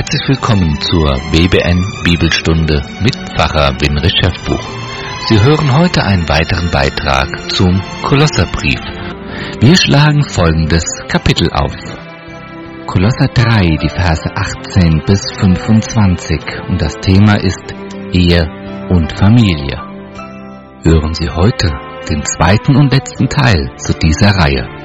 Herzlich willkommen zur BBN Bibelstunde mit Pfarrer Win Richard Buch. Sie hören heute einen weiteren Beitrag zum Kolosserbrief. Wir schlagen folgendes Kapitel auf. Kolosser 3, die Verse 18 bis 25 und das Thema ist Ehe und Familie. Hören Sie heute den zweiten und letzten Teil zu dieser Reihe.